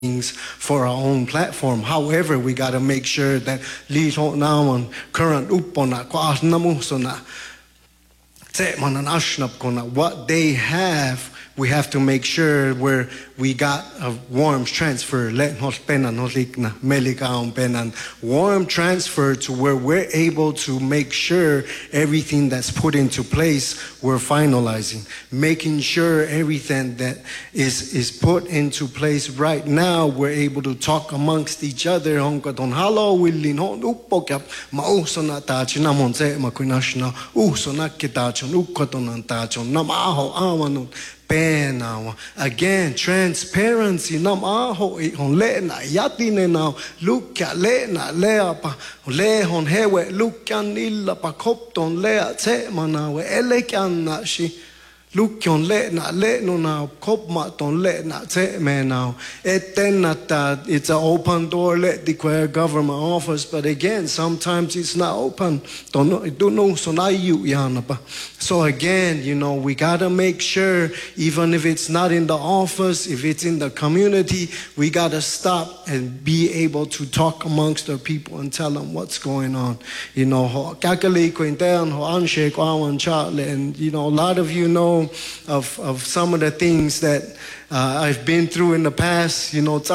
things for our own platform. However, we got to make sure that Lito Naman current upona kwa namusona what they have, we have to make sure where we got a warm transfer, warm transfer to where we're able to make sure everything that's put into place, we're finalizing, making sure everything that is put into place right now, we're able to talk amongst each other. Again, transparency. Lukyon le no now kopma ton le na te me now etenata. It's an open door. Let declare government office, but again, sometimes it's not open. Don't know so na you yanapa. So again, we gotta make sure, even if it's not in the office, if it's in the community, we gotta stop and be able to talk amongst our people and tell them what's going on. And a lot of you know of some of the things that I've been through in the past.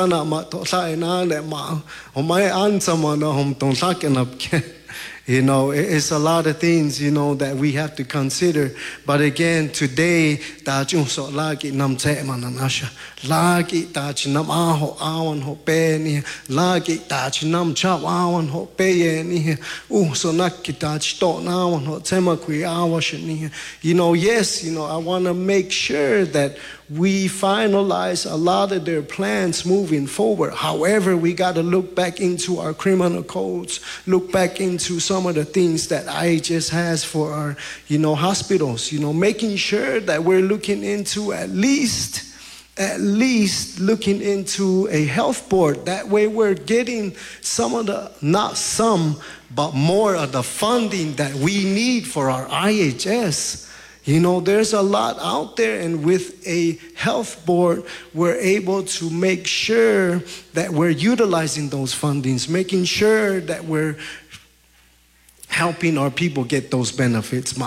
It's a lot of things, that we have to consider. But again, today, lagi nam te mananasha, lagi tach nam aho awan ho pe, lagi tach nam chap awan ho pe ni, so naki tach to awan ho tema kui awashani. Yes, I want to make sure that we finalize a lot of their plans moving forward. However, we got to look back into our criminal codes, look back into some of the things that IHS has for our, hospitals, making sure that we're looking into at least looking into a health board. That way we're getting some of the, not some, but more of the funding that we need for our IHS. There's a lot out there, and with a health board, we're able to make sure that we're utilizing those fundings, making sure that we're helping our people get those benefits.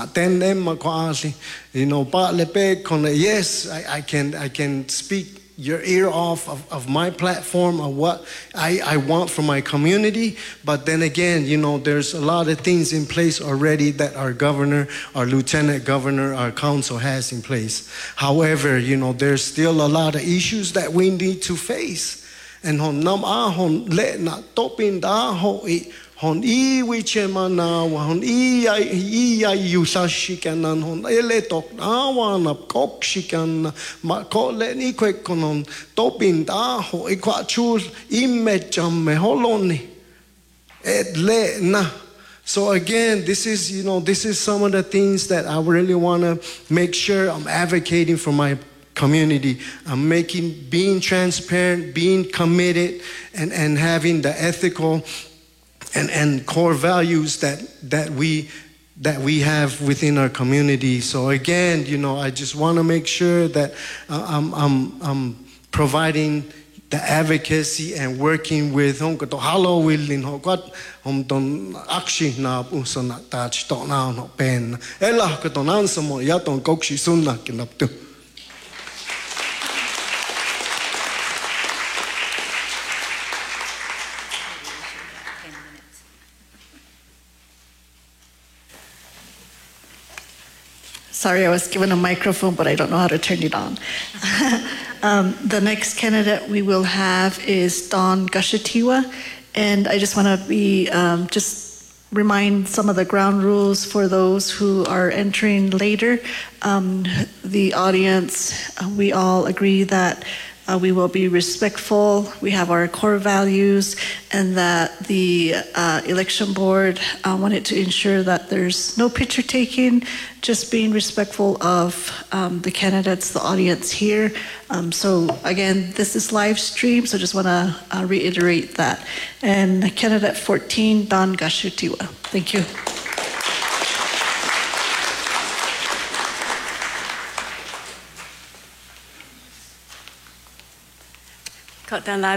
Yes, I can speak your ear off of my platform, of what I want from my community. But then again, there's a lot of things in place already that our governor, our lieutenant governor, our council has in place. However, there's still a lot of issues that we need to face. And hon wiche mana hon yusashikanan hon eletok awan up kopshikan ma kole ni kwekonon topin da ho ikwachur imecham me holoni et le na. So again, this is some of the things that I really want to make sure I'm advocating for my community. I'm being transparent, being committed, and having the ethical and core values that we have within our community. So again, I just want to make sure that I'm providing the advocacy and working with halo willing hokot don akshi na usona tach to na no pen ela ko don ansamo yaton kokshi sunna kinaptu. Sorry, I was given a microphone, but I don't know how to turn it on. The next candidate we will have is Don Gashatiwa, and I just want to just remind some of the ground rules for those who are entering later. The audience, we all agree that we will be respectful, we have our core values, and that the election board wanted to ensure that there's no picture taking, just being respectful of the candidates, the audience here. So again, this is live stream, so just want to reiterate that. And candidate 14, Don Gashutiwa. Thank you. Ko tā lā